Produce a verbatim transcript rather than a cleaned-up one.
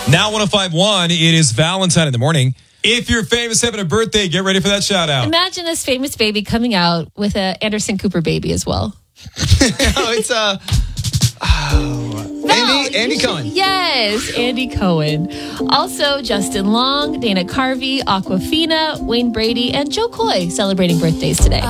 Now one oh five point one, it is Valentine in the morning. If you're famous having a birthday, get ready for that shout out. Imagine this famous baby coming out with a Anderson Cooper baby as well. oh, it's uh, oh, Val, Andy Andy you should- Cohen. Yes, Andy Cohen. Also, Justin Long, Dana Carvey, Aquafina, Wayne Brady, and Joe Coy celebrating birthdays today.